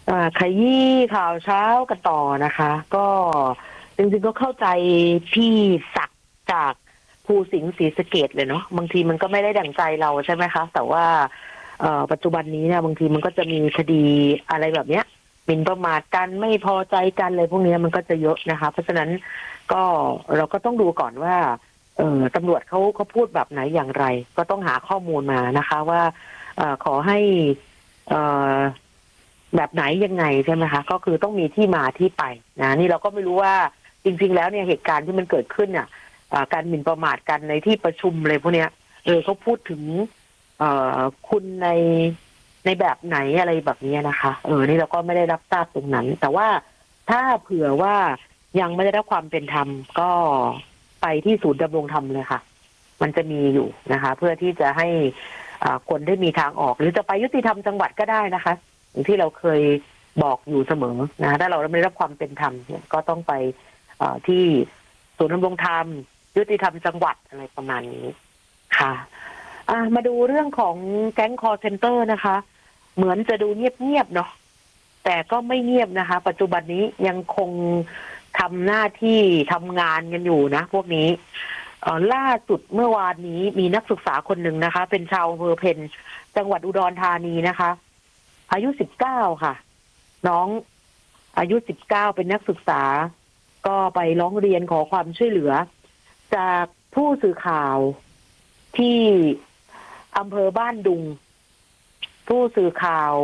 ขยี้ข่าวเช้ากันต่อนะคะก็จริงๆก็เข้าใจพี่ศักดิ์จากภูสิงห์ศรีสะเกษเลยเนาะบางทีมันก็ไม่ได้ดั่งใจเราใช่ไหมคะแต่ว่าปัจจุบันนี้เนี่ยบางทีมันก็จะมีคดีอะไรแบบเนี้ยหมิ่นประมาทกันไม่พอใจกันเลยพวกนี้มันก็จะเยอะนะคะเพราะฉะนั้นก็เราก็ต้องดูก่อนว่าตำรวจเขาพูดแบบไหนอย่างไรก็ต้องหาข้อมูลมานะคะว่าขอให้เอ่อ แบบไหนยังไงใช่ไหมคะก็คือต้องมีที่มาที่ไปนะนี่เราก็ไม่รู้ว่าจริงๆแล้วเนี่ยเหตุการณ์ที่มันเกิดขึ้นเนี่ยการหมิ่นประมาทกันในที่ประชุมเลยพวกเนี้ยเขาพูดถึงคุณในแบบไหนอะไรแบบนี้นะคะนี่เราก็ไม่ได้รับทราบตรงนั้นแต่ว่าถ้าเผื่อว่ายังไม่ได้รับความเป็นธรรมก็ไปที่ศูนย์ดำรงธรรมเลยค่ะมันจะมีอยู่นะคะเพื่อที่จะให้คนได้มีทางออกหรือจะไปยุติธรรมจังหวัดก็ได้นะคะอย่างที่เราเคยบอกอยู่เสมอนะถ้าเราไม่ได้รับความเป็นธรรมเนี่ยก็ต้องไปที่ศูนย์ดำรงธรรมยุติธรรมจังหวัดอะไรประมาณนี้ค่ะมาดูเรื่องของแก๊งคอร์เซนเตอร์นะคะเหมือนจะดูเงียบๆเนาะแต่ก็ไม่เงียบนะคะปัจจุบันนี้ยังคงทำหน้าที่ทำงานกันอยู่นะพวกนี้ล่าสุดเมื่อวานนี้มีนักศึกษาคนหนึ่งนะคะเป็นชาวอำเภอเพ็ญจังหวัดอุดรธานีนะคะอายุ19ค่ะน้องอายุ19เป็นนักศึกษาก็ไปร้องเรียนขอความช่วยเหลือจากผู้สื่อข่าวที่อำเภอบ้านดุงผู้สื่อข่าว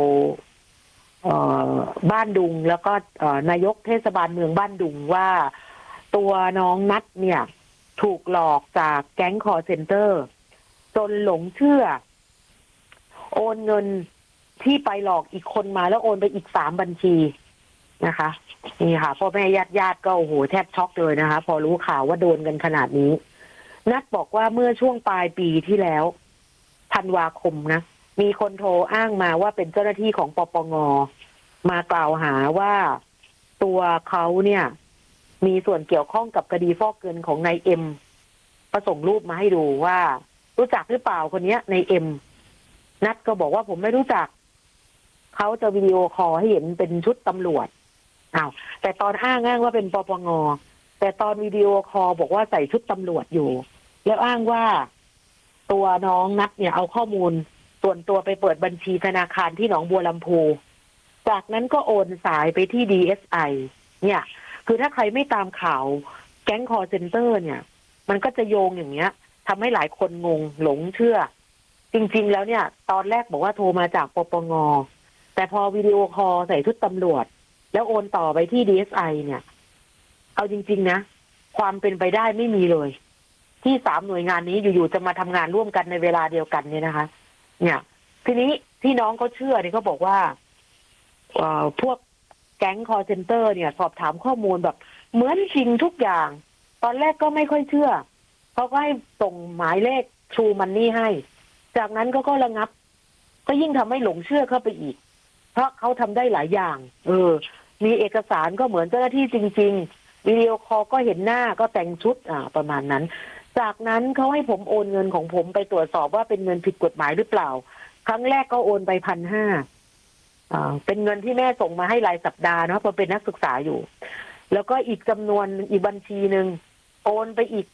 บ้านดุงแล้วก็นายกเทศบาลเมืองบ้านดุงว่าตัวน้องนัทเนี่ยถูกหลอกจากแก๊งคอร์เซ็นเตอร์จนหลงเชื่อโอนเงินที่ไปหลอกอีกคนมาแล้วโอนไปอีก3 บัญชีนะคะนี่ค่ะพ่อแม่ญาติก็โอ้โหแทบช็อกเลยนะคะพอรู้ข่าวว่าโดนกันขนาดนี้นัทบอกว่าเมื่อช่วงปลายปีที่แล้วธันวาคมนะมีคนโทรอ้างมาว่าเป็นเจ้าหน้าที่ของปปงมากล่าวหาว่าตัวเขาเนี่ยมีส่วนเกี่ยวข้องกับคดีฟอกเงินของนายเอ็มก็ส่งรูปมาให้ดูว่ารู้จักหรือเปล่าคนนี้นายเอ็มนัทก็บอกว่าผมไม่รู้จักเขาจะวิดีโอคอลให้เห็นเป็นชุดตำรวจแต่ตอนอ้างว่าเป็นปปงแต่ตอนวิดีโอคอลบอกว่าใส่ชุดตำรวจอยู่แล้วอ้างว่าตัวน้องนัทเนี่ยเอาข้อมูลส่วนตัวไปเปิดบัญชีธนาคารที่หนองบัวลำพูจากนั้นก็โอนสายไปที่ DSI เนี่ยคือถ้าใครไม่ตามข่าวแก๊งคอร์เซ็นเตอร์เนี่ยมันก็จะโยงอย่างเงี้ยทำให้หลายคนงงหลงเชื่อจริงๆแล้วเนี่ยตอนแรกบอกว่าโทรมาจากปปงแต่พอวิดีโอคอลใส่ชุดตำรวจแล้วโอนต่อไปที่ DSI เนี่ยเอาจริงๆนะความเป็นไปได้ไม่มีเลยที่3 หน่วยงานนี้อยู่ๆจะมาทำงานร่วมกันในเวลาเดียวกันเนี่ยนะคะเนี่ยทีนี้ที่น้องเขาเชื่อเนี่ยเขาบอกว่าพวกแก๊งคอร์เซ็นเตอร์เนี่ยสอบถามข้อมูลแบบเหมือนจริงทุกอย่างตอนแรกก็ไม่ค่อยเชื่อเขาก็ให้ส่งหมายเลข True Money ให้จากนั้นก็ระงับก็ยิ่งทำให้หลงเชื่อเข้าไปอีกเพราะเขาทำได้หลายอย่างมีเอกสารก็เหมือนเจ้าหน้าที่จริงๆวิดีโอคอลก็เห็นหน้าก็แต่งชุดประมาณนั้นจากนั้นเขาให้ผมโอนเงินของผมไปตรวจสอบว่าเป็นเงินผิดกฎหมายหรือเปล่าครั้งแรกก็โอนไป1,500เป็นเงินที่แม่ส่งมาให้รายสัปดาห์เนาะเพราะเป็นนักศึกษาอยู่แล้วก็อีกจำนวนอีกบัญชีหนึ่งโอนไปอีก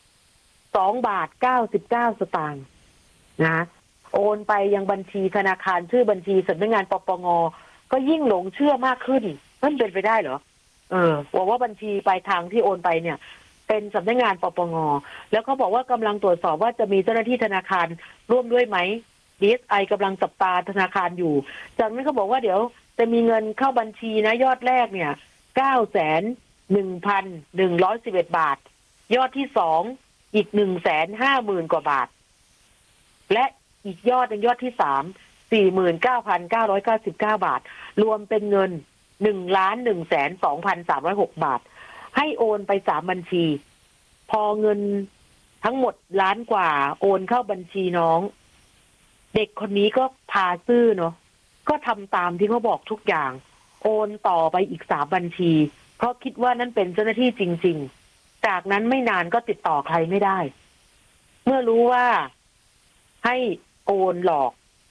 2.99 บาทนะโอนไปยังบัญชีธนาคารชื่อบัญชีสำนักงานปปงก็ยิ่งหลงเชื่อมากขึ้นมันเป็นไปได้เหรอบอกว่าบัญชีปลายทางที่โอนไปเนี่ยเป็นสำนักงานปปงแล้วเขาบอกว่ากำลังตรวจสอบว่าจะมีเจ้าหน้าที่ธนาคารร่วมด้วยไหม DSI กำลังจับตาธนาคารอยู่จากนั้นเขาบอกว่าเดี๋ยวจะมีเงินเข้าบัญชีนะยอดแรกเนี่ย911,111 บาทยอดที่2อีก150,000 กว่าบาทและอีกยอดหนึ่งยอดที่349,999 บาทรวมเป็นเงิน1,112,306 บาทให้โอนไป3 บัญชีพอเงินทั้งหมดล้านกว่าโอนเข้าบัญชีน้องเด็กคนนี้ก็พาซื่อเนาะก็ทำตามที่เขาบอกทุกอย่างโอนต่อไปอีก3 บัญชีเพราะคิดว่านั่นเป็นเจ้าหน้าที่จริงๆจากนั้นไม่นานก็ติดต่อใครไม่ได้เมื่อรู้ว่าให้โอนหลอก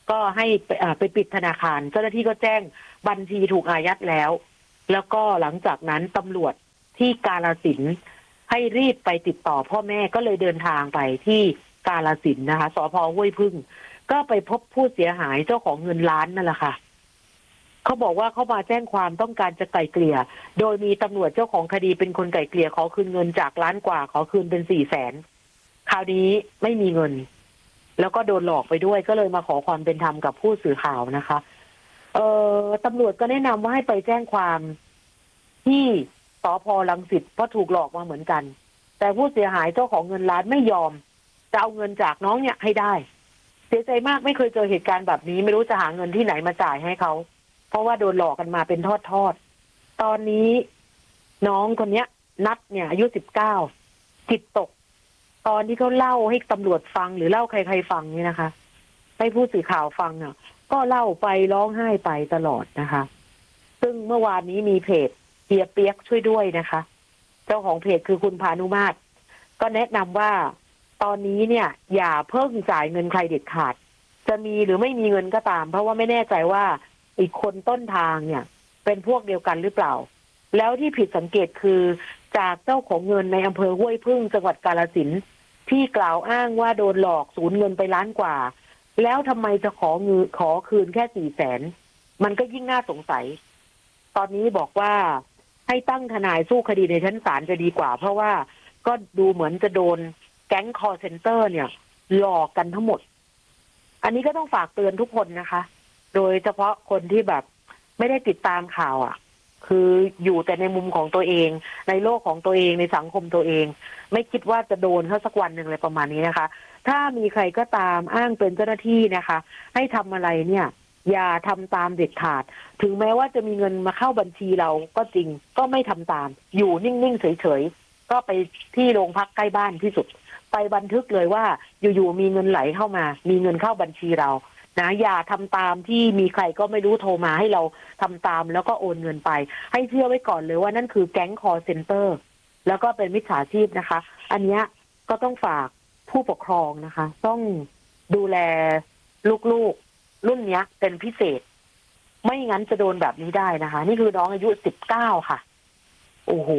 ก็ให้ไปปิดธนาคารเจ้าหน้าที่ก็แจ้งบัญชีถูกอายัดแล้วก็หลังจากนั้นตำรวจที่กาฬสินธุ์ให้รีบไปติดต่อพ่อแม่ก็เลยเดินทางไปที่กาฬสินธุ์นะคะสภ.ห้วยพึ่งก็ไปพบผู้เสียหายเจ้าของเงินล้านนั่นแหละค่ะเขาบอกว่าเขามาแจ้งความต้องการจะไกล่เกลี่ยโดยมีตำรวจเจ้าของคดีเป็นคนไกล่เกลี่ยขอคืนเงินจากล้านกว่าขอคืนเป็น400,000คราวนี้ไม่มีเงินแล้วก็โดนหลอกไปด้วยก็เลยมาขอความเป็นธรรมกับผู้สื่อข่าวนะคะตำรวจก็แนะนำว่าให้ไปแจ้งความที่สภ.รังสิตเพราะถูกหลอกมาเหมือนกันแต่ผู้เสียหายเจ้าของเงินล้านไม่ยอมจะเอาเงินจากน้องเนี่ยให้ได้เสียใจมากไม่เคยเจอเหตุการณ์แบบนี้ไม่รู้จะหาเงินที่ไหนมาจ่ายให้เขาเพราะว่าโดนหลอกกันมาเป็นทอดตอนนี้น้องคนเนี้ยนัดเนี่ยอายุ19จิตตกตอนที่เขาเล่าให้ตำรวจฟังหรือเล่าใครๆฟังนี่นะคะให้ผู้สื่อข่าวฟังเนี่ยก็เล่าไปร้องไห้ไปตลอดนะคะซึ่งเมื่อวานนี้มีเพจเฮียเปียกช่วยด้วยนะคะเจ้าของเพจคือคุณพานุมาตรก็แนะนำว่าตอนนี้เนี่ยอย่าเพิ่งจ่ายเงินใครเด็ดขาดจะมีหรือไม่มีเงินก็ตามเพราะว่าไม่แน่ใจว่าอีกคนต้นทางเนี่ยเป็นพวกเดียวกันหรือเปล่าแล้วที่ผิดสังเกตคือจากเจ้าของเงินในอำเภอห้วยพึ่งจังหวัดกาฬสินธุ์ที่กล่าวอ้างว่าโดนหลอกสูญเงินไปล้านกว่าแล้วทำไมจะขอคืนแค่400,000มันก็ยิ่งน่าสงสัยตอนนี้บอกว่าให้ตั้งทนายสู้คดีในชั้นศาลจะดีกว่าเพราะว่าก็ดูเหมือนจะโดนแก๊งคอลเซ็นเตอร์เนี่ยหลอกกันทั้งหมดอันนี้ก็ต้องฝากเตือนทุกคนนะคะโดยเฉพาะคนที่แบบไม่ได้ติดตามข่าวอ่ะคืออยู่แต่ในมุมของตัวเองในโลกของตัวเองในสังคมตัวเองไม่คิดว่าจะโดนเขาสักวันหนึ่งอะไรประมาณนี้นะคะถ้ามีใครก็ตามอ้างเป็นเจ้าหน้าที่นะคะให้ทำอะไรเนี่ยอย่าทำตามเด็ดขาดถึงแม้ว่าจะมีเงินมาเข้าบัญชีเราก็จริงก็ไม่ทำตามอยู่นิ่งๆเฉยๆก็ไปที่โรงพักใกล้บ้านที่สุดไปบันทึกเลยว่าอยู่ๆมีเงินไหลเข้ามามีเงินเข้าบัญชีเรานะอย่าทำตามที่มีใครก็ไม่รู้โทรมาให้เราทำตามแล้วก็โอนเงินไปให้เชื่อไว้ก่อนเลยว่านั่นคือแก๊งคอลเซ็นเตอร์แล้วก็เป็นมิจฉาชีพนะคะอันนี้ก็ต้องฝากผู้ปกครองนะคะต้องดูแลลูกๆรุ่นนี้เป็นพิเศษไม่งั้นจะโดนแบบนี้ได้นะคะนี่คือน้องอายุ19ค่ะโอ้โห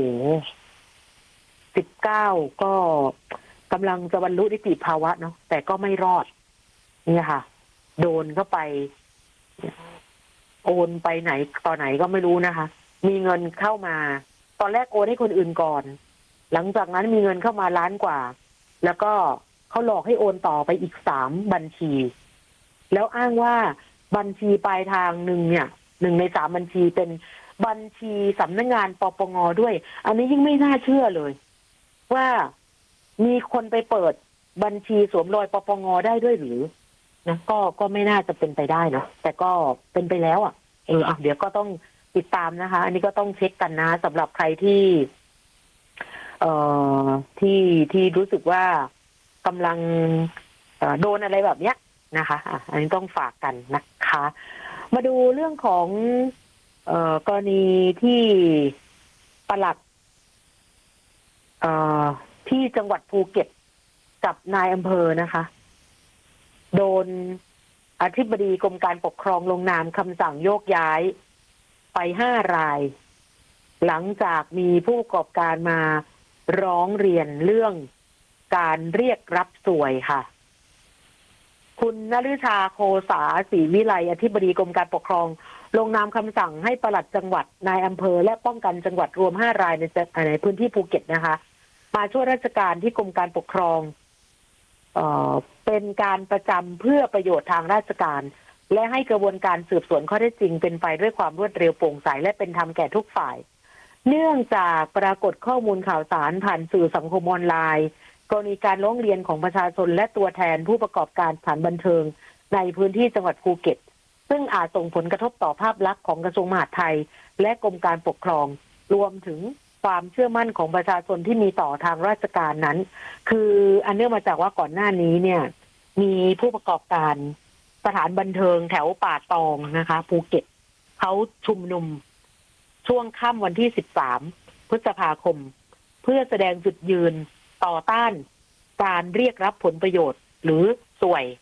19ก็กำลังจะบรรลุนิติภาวะเนาะแต่ก็ไม่รอดนี่ค่ะโดนเข้าไปโอนไปไหนต่อไหนก็ไม่รู้นะคะมีเงินเข้ามาตอนแรกโอนให้คนอื่นก่อนหลังจากนั้นมีเงินเข้ามาล้านกว่าแล้วก็เขาหลอกให้โอนต่อไปอีก3บัญชีแล้วอ้างว่าบัญชีปลายทางหนึ่งเนี่ย1ใน3บัญชีเป็นบัญชีสำนักงานปปงด้วยอันนี้ยิ่งไม่น่าเชื่อเลยว่ามีคนไปเปิดบัญชีสวมรอยปปงได้ด้วยหรือนะก็ไม่น่าจะเป็นไปได้เนาะแต่ก็เป็นไปแล้วอ่ะเดี๋ยวก็ต้องติดตามนะคะอันนี้ก็ต้องเช็คกันนะสำหรับใครที่ที่รู้สึกว่ากำลังโดนอะไรแบบเนี้ยนะคะอันนี้ต้องฝากกันนะคะมาดูเรื่องของกรณีที่ปลัดที่จังหวัดภูเก็ตกับนายอำเภอนะคะโดนอธิบดีกรมการปกครองลงนามคำสั่งโยกย้ายไป5 รายหลังจากมีผู้ประกอบการมาร้องเรียนเรื่องการเรียกรับสวยค่ะคุณนฤชาโคสาศรีวิไลอธิบดีกรมการปกครองลงนามคำสั่งให้ปลัดจังหวัดนายอำเภอและป้องกันจังหวัดรวม5 รายในพื้นที่ภูเก็ตนะคะมาช่วยราชการที่กรมการปกครองเป็นการประจำเพื่อประโยชน์ทางราชการและให้กระบวนการสืบสวนข้อเท็จจริงเป็นไปด้วยความรวดเร็วโปร่งใสและเป็นธรรมแก่ทุกฝ่ายเนื่องจากปรากฏข้อมูลข่าวสารผ่านสื่อสังคมออนไลน์กรณีการร้องเรียนของประชาชนและตัวแทนผู้ประกอบการสถานบันเทิงในพื้นที่จังหวัดภูเก็ตซึ่งอาจส่งผลกระทบต่อภาพลักษณ์ของกระทรวงมหาดไทยและกรมการปกครองรวมถึงความเชื่อมั่นของประชาชนที่มีต่อทางราชการนั้นคืออันเนื่องมาจากว่าก่อนหน้านี้เนี่ยมีผู้ประกอบการสถานบันเทิงแถวป่าตองนะคะภูเก็ตเขาชุมนุมช่วงค่ำวันที่13 พฤษภาคมเพื่อแสดงจุดยืนต่อต้านการเรียกรับผลประโยชน์หรือสวย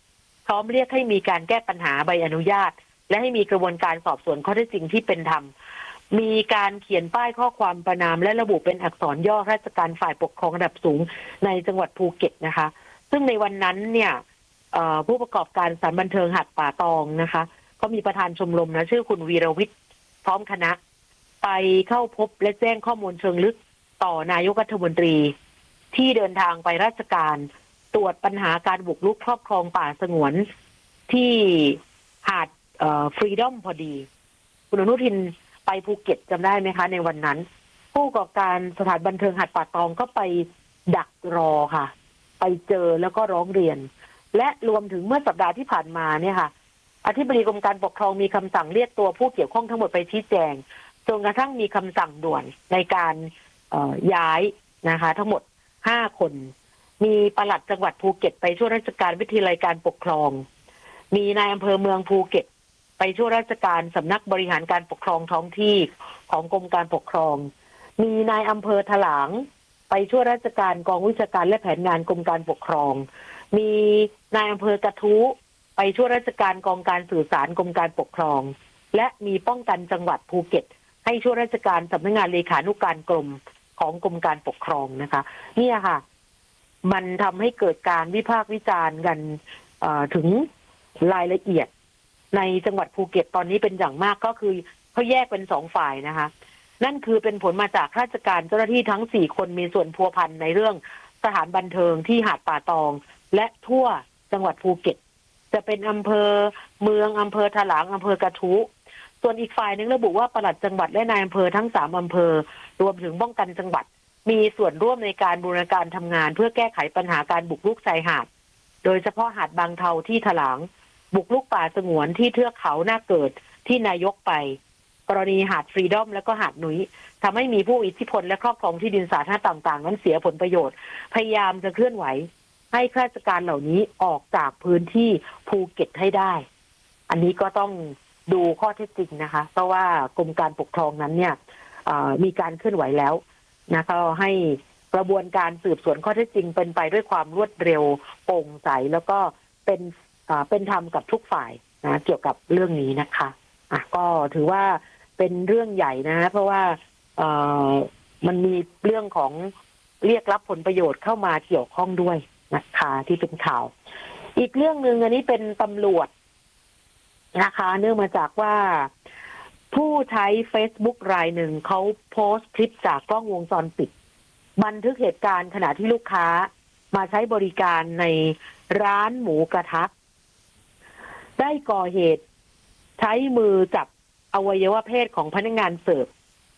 พร้อมเรียกให้มีการแก้ปัญหาใบอนุญาตและให้มีกระบวนการสอบสวนข้อเท็จจริงที่เป็นธรรมมีการเขียนป้ายข้อความประณามและระบุเป็นอักษรย่อราชการฝ่ายปกครองระดับสูงในจังหวัดภูเก็ตนะคะซึ่งในวันนั้นเนี่ยผู้ประกอบการสถานบันเทิงหาดป่าตองนะคะก็มีประธานชมรมนะชื่อคุณวีรวิทย์พร้อมคณะไปเข้าพบและแจ้งข้อมูลเชิงลึกต่อนายกรัฐมนตรีที่เดินทางไปราชการตรวจปัญหาการบุกรุกครอบครองป่าสงวนที่หาดฟรีดอมพอดีคุณอนุทินไปภูเก็ตจำได้ไหมคะในวันนั้นผู้ประกอบการสถานบันเทิงหาดป่าตองก็ไปดักรอค่ะไปเจอแล้วก็ร้องเรียนและรวมถึงเมื่อสัปดาห์ที่ผ่านมาเนี่ยค่ะอธิบดีกรมการปกครองมีคำสั่งเรียกตัวผู้เกี่ยวข้องทั้งหมดไปชี้แจงจนกระทั่งมีคำสั่งด่วนในการย้ายนะคะทั้งหมด5 คนมีปลัดจังหวัดภูเก็ตไปช่วยราชการวิทยาลัยการปกครองมีนายอำเภอเมืองภูเก็ตไปช่วยราชการสำนักบริหารการปกครองท้องที่ของกรมการปกครองมีนายอำเภอถลางไปช่วยราชการกองวิชาการและแผนงานกรมการปกครองมีนายอำเภอกระทู้ไปช่วยราชการกองการสื่อสารกรมการปกครองและมีป้องกันจังหวัดภูเก็ตให้ช่วยราชการสำนักงานเลขานุการกรมของกรมการปกครองนะคะเนี่ยค่ะมันทำให้เกิดการวิพากษ์วิจารณ์กันถึงรายละเอียดในจังหวัดภูเก็ตตอนนี้เป็นอย่างมากก็คือเขาแยกเป็น2 ฝ่ายนะคะนั่นคือเป็นผลมาจากราชการเจ้าหน้าที่ทั้ง4 คนมีส่วนพัวพันในเรื่องสถานบันเทิงที่หาดป่าตองและทั่วจังหวัดภูเก็ตจะเป็นอำเภอเมืองอำเภอถลางอำเภอกระทู้ส่วนอีกฝ่ายนึงระบุว่าปลัดจังหวัดและนายอำเภอทั้ง3 อำเภอรวมถึงป้องกันจังหวัดมีส่วนร่วมในการบูรณาการทำงานเพื่อแก้ไขปัญหาการบุกรุกชายหาดโดยเฉพาะหาดบางเทาที่ถลางบุกรุกป่าสงวนที่เทือกเขาหน้าเกิดที่นายกไปกรณีหาดฟรีดอมและก็หาดหนุยทำให้มีผู้อิทธิพลและครอบครองที่ดินสาธารณะต่างๆนั้นเสียผลประโยชน์พยายามจะเคลื่อนไหวให้ข้าราชการเหล่านี้ออกจากพื้นที่ภูเก็ตให้ได้อันนี้ก็ต้องดูข้อเท็จจริงนะคะเพราะว่ากรมการปกครองนั้นเนี่ยมีการเคลื่อนไหวแล้วนะก็ให้กระบวนการสืบสวนข้อเท็จจริงเป็นไปด้วยความรวดเร็วโปร่งใสแล้วก็เป็นธรรมกับทุกฝ่ายนะเกี่ยวกับเรื่องนี้นะคะก็ถือว่าเป็นเรื่องใหญ่นะเพราะว่ามันมีเรื่องของเรียกรับผลประโยชน์เข้ามาเกี่ยวข้องด้วยนะคะที่เป็นข่าวอีกเรื่องนึงอันนี้เป็นตำรวจนะคะเนื่องมาจากว่าผู้ใช้ Facebook รายหนึ่งเขาโพสต์คลิปจากกล้องวงจรปิดบันทึกเหตุการณ์ขณะที่ลูกค้ามาใช้บริการในร้านหมูกระทะได้ก่อเหตุใช้มือจับอวัยวะเพศของพนักงานเสิร์ฟ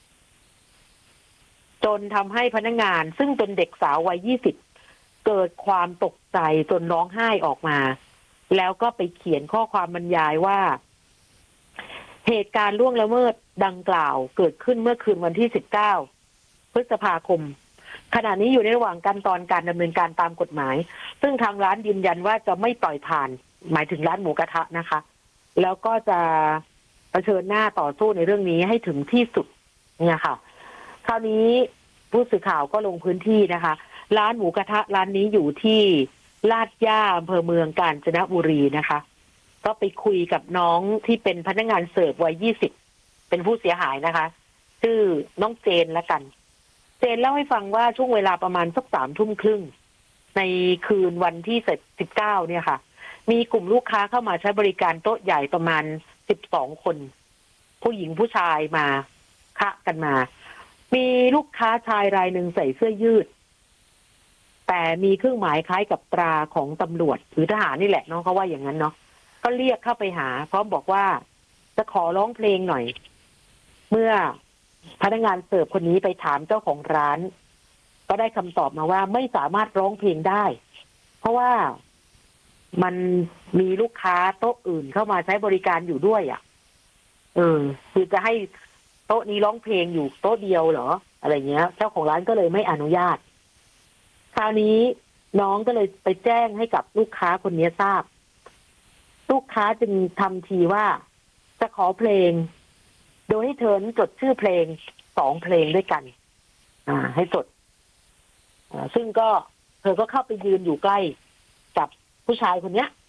จนทำให้พนักงานซึ่งเป็นเด็กสาววัย20เกิดความตกใจจนร้องไห้ออกมาแล้วก็ไปเขียนข้อความบรรยายว่าเหตุการณ์ล่วงละเมิดดังกล่าวเกิดขึ้นเมื่อคืนวันที่19 พฤษภาคมขณะนี้อยู่ในระหว่างขั้นตอนการดำเนินการตามกฎหมายซึ่งทางร้านยืนยันว่าจะไม่ปล่อยผ่านหมายถึงร้านหมูกระทะนะคะแล้วก็จะเผชิญหน้าต่อสู้ในเรื่องนี้ให้ถึงที่สุดเนี่ยค่ะคราวนี้ผู้สื่อข่าวก็ลงพื้นที่นะคะร้านหมูกระทะร้านนี้อยู่ที่ลาดย่าอำเภอเมืองกาญจนบุรีนะคะก็ไปคุยกับน้องที่เป็นพนักงานเสิร์ฟวัย20เป็นผู้เสียหายนะคะชื่อน้องเจนละกันเจนเล่าให้ฟังว่าช่วงเวลาประมาณสัก21:30ในคืนวันที่19เนี่ยค่ะมีกลุ่มลูกค้าเข้ามาใช้บริการโต๊ะใหญ่ประมาณ12 คนผู้หญิงผู้ชายมาคะกันมามีลูกค้าชายรายหนึ่งใส่เสื้อยืดแต่มีเครื่องหมายคล้ายกับตราของตำรวจหรือทหารนี่แหละเนาะเขาว่าอย่างนั้นเนาะก็เรียกเข้าไปหาพร้อมบอกว่าจะขอร้องเพลงหน่อยเมื่อพนักงานเสิร์ฟคนนี้ไปถามเจ้าของร้านก็ได้คำตอบมาว่าไม่สามารถร้องเพลงได้เพราะว่ามันมีลูกค้าโต๊ะอื่นเข้ามาใช้บริการอยู่ด้วยคือจะให้โต๊ะนี้ร้องเพลงอยู่โต๊ะเดียวเหรออะไรเงี้ยเจ้าของร้านก็เลยไม่อนุญาตคราวนี้น้องก็เลยไปแจ้งให้กับลูกค้าคนนี้ทราบลูกค้าจึงทำทีว่าจะขอเพลงโดยให้เธอจดชื่อเพลง2 เพลงด้วยกันให้จดซึ่งก็เธอก็เข้าไปยืนอยู่ใกล้กับผู้ชายคนนี้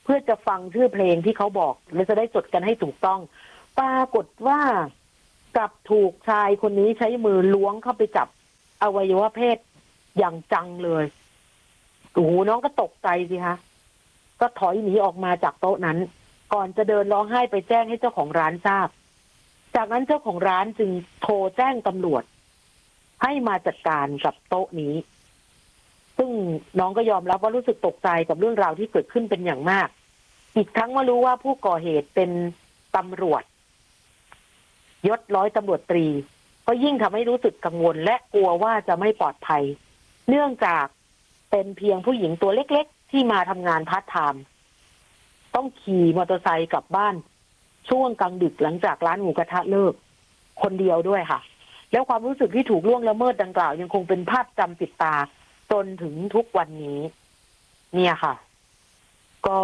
เพื่อจะฟังชื่อเพลงที่เขาบอกและจะได้จดกันให้ถูกต้องปรากฏว่ากลับถูกชายคนนี้ใช้มือล้วงเข้าไปจับอวัยวะเพศอย่างจังเลยโอ้โหน้องก็ตกใจสิคะก็ถอยหนีออกมาจากโต๊ะนั้นก่อนจะเดินร้องไห้ไปแจ้งให้เจ้าของร้านทราบจากนั้นเจ้าของร้านจึงโทรแจ้งตำรวจให้มาจัดการกับโต๊ะนี้ซึ่งน้องก็ยอมรับว่ารู้สึกตกใจกับเรื่องราวที่เกิดขึ้นเป็นอย่างมากอีกทั้งมารู้ว่าผู้ก่อเหตุเป็นตำรวจยศร้อยตำรวจตรีก็ยิ่งทำให้รู้สึกกังวลและกลัวว่าจะไม่ปลอดภัยเนื่องจากเป็นเพียงผู้หญิงตัวเล็กๆที่มาทำงานพาร์ทไทม์ต้องขี่มอเตอร์ไซค์กลับบ้านช่วงกลางดึกหลังจากร้านหมูกระทะเลิกคนเดียวด้วยค่ะแล้วความรู้สึกที่ถูกล่วงละเมิดดังกล่าวยังคงเป็นภาพจำติดตาจนถึงทุกวันนี้เนี่ยค่ะก็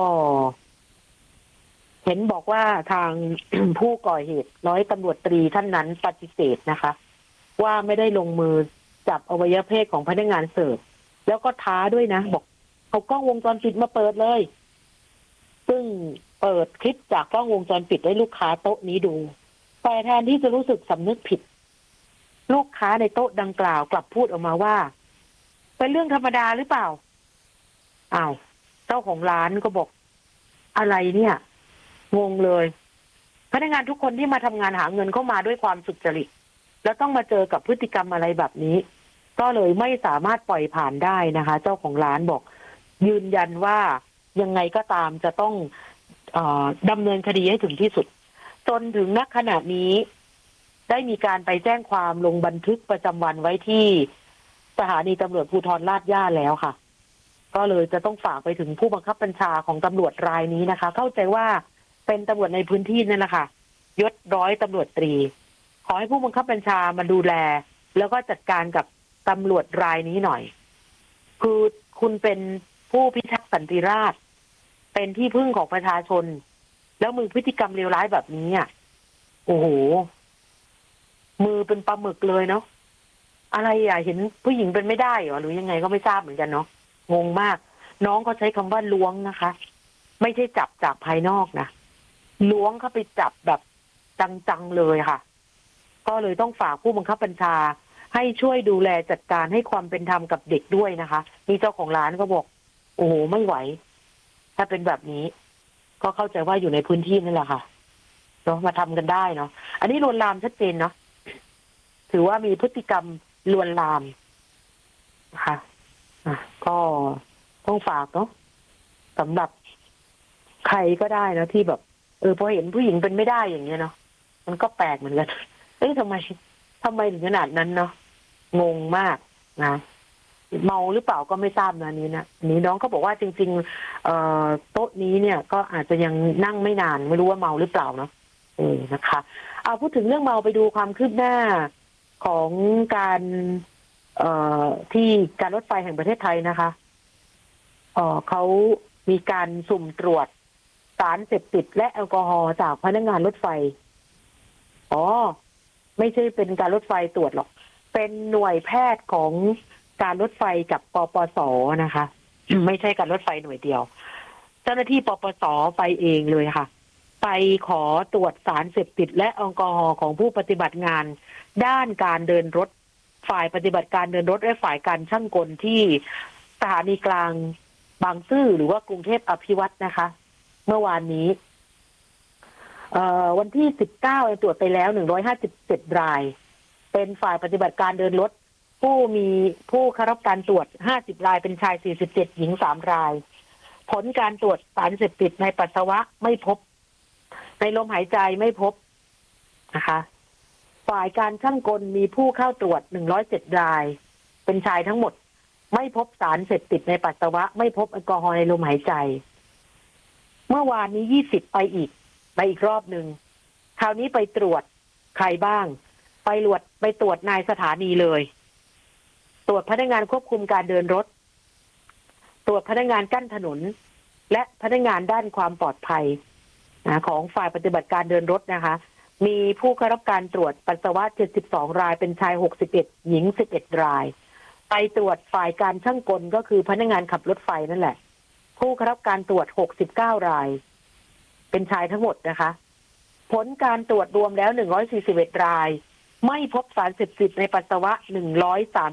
เห็นบอกว่าทาง ผู้ก่อเหตุร้อยตำรวจตรีท่านนั้นปฏิเสธนะคะว่าไม่ได้ลงมือจับอวัยวะเพศของพนักงานเสิร์ฟแล้วก็ท้าด้วยนะบอกเอากล้องวงจรปิดมาเปิดเลยซึ่งเปิดคลิปจากกล้องวงจรปิดให้ลูกค้าโต๊ะนี้ดูแต่แทนที่จะรู้สึกสำนึกผิดลูกค้าในโต๊ะดังกล่าวกลับพูดออกมาว่าเป็นเรื่องธรรมดาหรือเปล่าอ้าวเจ้าของร้านก็บอกอะไรเนี่ยงงเลยพนักงานทุกคนที่มาทำงานหาเงินเข้ามาด้วยความสุจริตแล้วต้องมาเจอกับพฤติกรรมอะไรแบบนี้ก็เลยไม่สามารถปล่อยผ่านได้นะคะเจ้าของร้านบอกยืนยันว่ายังไงก็ตามจะต้องดำเนินคดีให้ถึงที่สุดจนถึงณขณะนี้ได้มีการไปแจ้งความลงบันทึกประจำวันไว้ที่สถานีตำรวจภูธรลาดย่าแล้วค่ะก็เลยจะต้องฝากไปถึงผู้บังคับบัญชาของตำรวจรายนี้นะคะเข้าใจว่าเป็นตำรวจในพื้นที่นั่นแหละค่ะยศร้อยตำรวจตรีขอให้ผู้บังคับบัญชามาดูแลแล้วก็จัดการกับตำรวจรายนี้หน่อยคือคุณเป็นผู้พิทักษ์สันติราษฎร์เป็นที่พึ่งของประชาชนแล้วมือพฤติกรรมเลวร้ายแบบนี้อ่ะโอ้โหมือเป็นปลาหมึกเลยเนาะอะไรอ่ะเห็นผู้หญิงเป็นไม่ได้เหรอหรือยังไงก็ไม่ทราบเหมือนกันเนาะงงมากน้องเขาใช้คำว่าล้วงนะคะไม่ใช่จับจากภายนอกนะล้วงเข้าไปจับแบบจังๆเลยค่ะก็เลยต้องฝากผู้บังคับบัญชาให้ช่วยดูแลจัดการให้ความเป็นธรรมกับเด็กด้วยนะคะนี่เจ้าของร้านก็บอกโอ้โหไม่ไหวถ้าเป็นแบบนี้ก็เข้าใจว่าอยู่ในพื้นที่นั่นแหละค่ะเนาะมาทำกันได้เนาะอันนี้ลวนลามชัดเจนเนาะถือว่ามีพฤติกรรมลวนลามค่ะก็ต้องฝากเนาะสำหรับใครก็ได้นะที่แบบพอเห็นผู้หญิงเป็นไม่ได้อย่างเงี้ยเนาะมันก็แปลกเหมือนกันทำไมถึงขนาดนั้นเนาะงงมากนะเมาหรือเปล่าก็ไม่ทราบนะนี้นะนี้น้องเขาบอกว่าจริงๆโต๊ะนี้เนี่ยก็อาจจะยังนั่งไม่นานไม่รู้ว่าเมาหรือเปล่าเนาะนะคะเอาพูดถึงเรื่องเมาไปดูความคืบหน้าของการที่การรถไฟแห่งประเทศไทยนะคะเขามีการสุ่มตรวจสารเสพติดและแอลกอฮอล์จากพนักงานรถไฟไม่ใช่เป็นการรถไฟตรวจหรอกเป็นหน่วยแพทย์ของการรถไฟกับปปส.นะคะ ไม่ใช่การรถไฟหน่วยเดียวเจ้าหน้าที่ปปส.ไปเองเลยค่ะไปขอตรวจสารเสพติดและแอลกอฮอล์ของผู้ปฏิบัติงานด้านการเดินรถฝ่ายปฏิบัติการเดินรถและฝ่ายการช่างกลที่สถานีกลางบางซื่อหรือว่ากรุงเทพอภิวัตรนะคะเมื่อวานนี้วันที่19ตรวจไปแล้ว157รายเป็นฝ่ายปฏิบัติการเดินรถผู้เข้ารับการตรวจ50รายเป็นชาย47หญิง3รายผลการตรวจสารเสพติดในปัสสาวะไม่พบในลมหายใจไม่พบนะคะฝ่ายการช่างกลมีผู้เข้าตรวจ107รายเป็นชายทั้งหมดไม่พบสารเสพติดในปัสสาวะไม่พบแอลกอฮอล์ในลมหายใจเมื่อวานนี้20ไปอีกรอบหนึ่งคราวนี้ไปตรวจใครบ้างไปตรวจนายสถานีเลยตรวจพนักงานควบคุมการเดินรถตรวจพนักงานกั้นถนนและพนักงานด้านความปลอดภัยของฝ่ายปฏิบัติการเดินรถนะคะมีผู้เข้ารับการตรวจปัสสาวะ72รายเป็นชาย61หญิง11รายไปตรวจฝ่ายการช่างกลก็คือพนักงานขับรถไฟนั่นแหละผู้เข้ารับการตรวจ69รายเป็นชายทั้งหมดนะคะผลการตรวจรวมแล้ว141รายไม่พบสารเสพติดในปัสสาวะ103